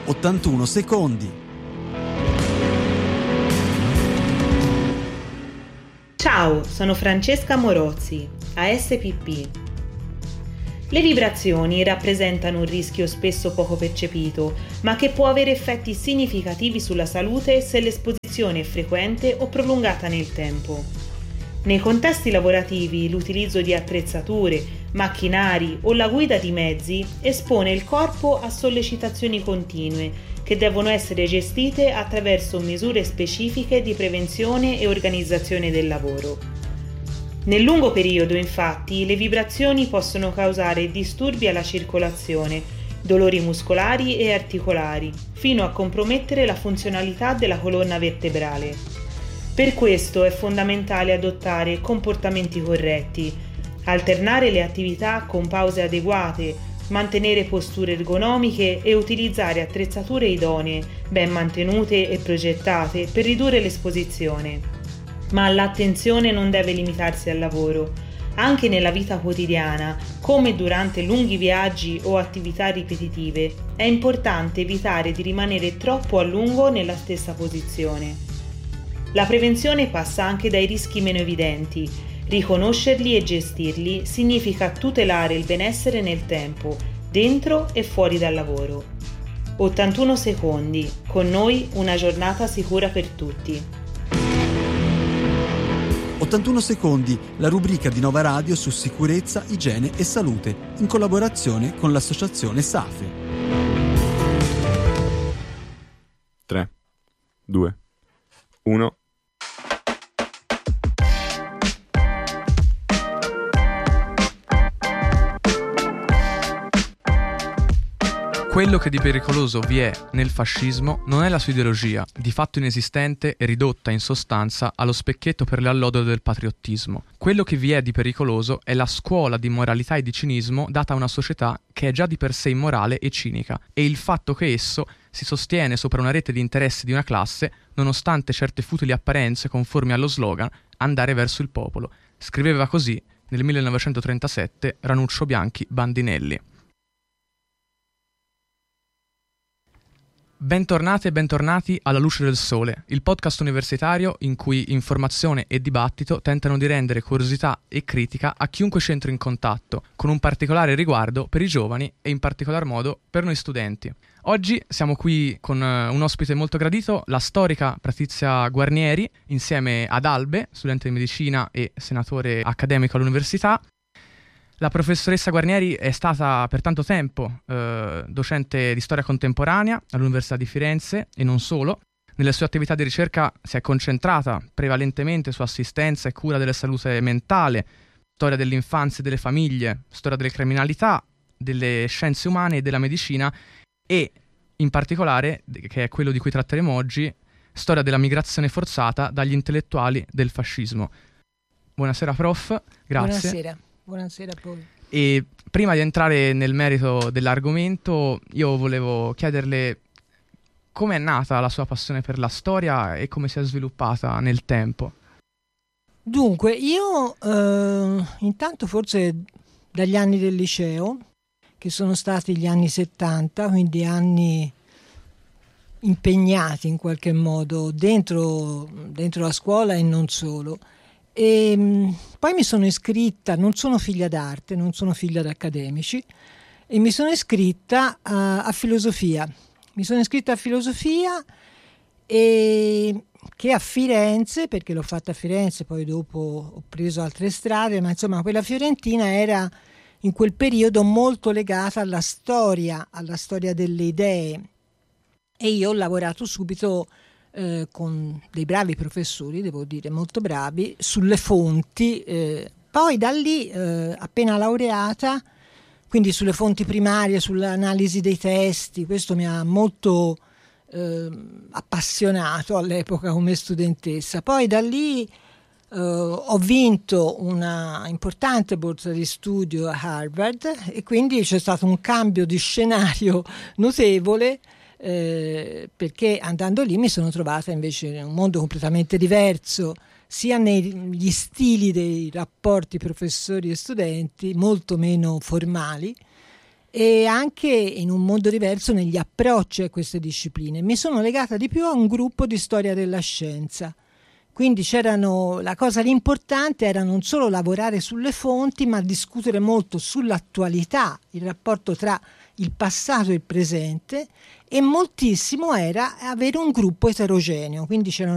81 secondi. Ciao, sono Francesca Morozzi, ASPP. Le vibrazioni rappresentano un rischio spesso poco percepito, ma che può avere effetti significativi sulla salute se l'esposizione è frequente o prolungata nel tempo. Nei contesti lavorativi, l'utilizzo di attrezzature, macchinari o la guida di mezzi espone il corpo a sollecitazioni continue che devono essere gestite attraverso misure specifiche di prevenzione e organizzazione del lavoro. Nel lungo periodo, infatti, le vibrazioni possono causare disturbi alla circolazione, dolori muscolari e articolari, fino a compromettere la funzionalità della colonna vertebrale. Per questo è fondamentale adottare comportamenti corretti, alternare le attività con pause adeguate, mantenere posture ergonomiche e utilizzare attrezzature idonee, ben mantenute e progettate per ridurre l'esposizione. Ma l'attenzione non deve limitarsi al lavoro. Anche nella vita quotidiana, come durante lunghi viaggi o attività ripetitive, è importante evitare di rimanere troppo a lungo nella stessa posizione. La prevenzione passa anche dai rischi meno evidenti. Riconoscerli e gestirli significa tutelare il benessere nel tempo, dentro e fuori dal lavoro. 81 secondi, con noi una giornata sicura per tutti. 81 secondi, la rubrica di Nova Radio su sicurezza, igiene e salute, in collaborazione con l'associazione SAFE. 3, 2, 1. Quello che di pericoloso vi è nel fascismo non è la sua ideologia, di fatto inesistente e ridotta in sostanza allo specchietto per le allodole del patriottismo. Quello che vi è di pericoloso è la scuola di moralità e di cinismo data a una società che è già di per sé immorale e cinica, e il fatto che esso si sostiene sopra una rete di interessi di una classe, nonostante certe futili apparenze conformi allo slogan «andare verso il popolo». Scriveva così nel 1937 Ranuccio Bianchi Bandinelli. Bentornate e bentornati alla Luce del Sole, il podcast universitario in cui informazione e dibattito tentano di rendere curiosità e critica a chiunque ci entri in contatto, con un particolare riguardo per i giovani e in particolar modo per noi studenti. Oggi siamo qui con un ospite molto gradito, la storica Patrizia Guarnieri, insieme ad Albe, studente di medicina e senatore accademico all'università. La professoressa Guarnieri è stata per tanto tempo docente di storia contemporanea all'Università di Firenze e non solo. Nelle sue attività di ricerca si è concentrata prevalentemente su assistenza e cura della salute mentale, storia dell'infanzia e delle famiglie, storia delle criminalità, delle scienze umane e della medicina e, in particolare, che è quello di cui tratteremo oggi, storia della migrazione forzata dagli intellettuali del fascismo. Buonasera prof, grazie. Buonasera a voi. E prima di entrare nel merito dell'argomento, io volevo chiederle come è nata la sua passione per la storia e come si è sviluppata nel tempo. Dunque, io intanto forse dagli anni del liceo, che sono stati gli anni 70, quindi anni impegnati in qualche modo dentro la scuola e non solo. E poi mi sono iscritta, non sono figlia d'arte, non sono figlia d'accademici, e mi sono iscritta a filosofia. Mi sono iscritta a filosofia e che a Firenze, perché l'ho fatta a Firenze, poi dopo ho preso altre strade, ma insomma quella fiorentina era in quel periodo molto legata alla storia delle idee, e io ho lavorato subito con dei bravi professori, devo dire, molto bravi, sulle fonti. Poi da lì, appena laureata, quindi sulle fonti primarie, sull'analisi dei testi, questo mi ha molto appassionato all'epoca come studentessa. Poi da lì ho vinto una importante borsa di studio a Harvard e quindi c'è stato un cambio di scenario notevole, perché andando lì mi sono trovata invece in un mondo completamente diverso, sia negli stili dei rapporti professori e studenti, molto meno formali, e anche in un modo diverso negli approcci a queste discipline. Mi sono legata di più a un gruppo di storia della scienza. Quindi l'importante era non solo lavorare sulle fonti, ma discutere molto sull'attualità, il rapporto tra il passato e il presente, e moltissimo era avere un gruppo eterogeneo, quindi c'erano